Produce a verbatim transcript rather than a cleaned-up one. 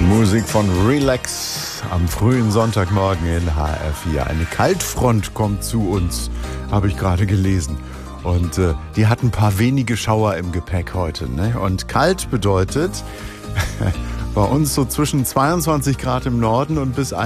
Musik von Relax am frühen Sonntagmorgen in H R vier. Eine Kaltfront kommt zu uns, habe ich gerade gelesen. Und äh, die hat ein paar wenige Schauer im Gepäck heute. Ne? Und kalt bedeutet bei uns so zwischen zweiundzwanzig Grad im Norden und bis